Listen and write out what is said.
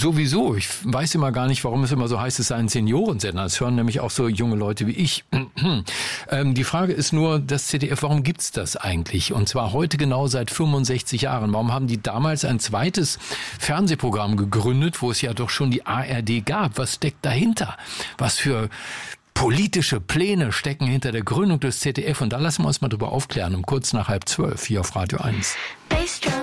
Sowieso. Ich weiß immer gar nicht, warum es immer so heißt, es sei ein Seniorensender. Das hören nämlich auch so junge Leute wie ich. Die Frage ist nur, das ZDF, warum gibt's das eigentlich? Und zwar heute genau seit 65 Jahren. Warum haben die damals ein zweites Fernsehprogramm gegründet, wo es ja doch schon die ARD gab? Was steckt dahinter? Was für politische Pläne stecken hinter der Gründung des ZDF? Und da lassen wir uns mal drüber aufklären, um kurz nach 11:30 hier auf Radio 1.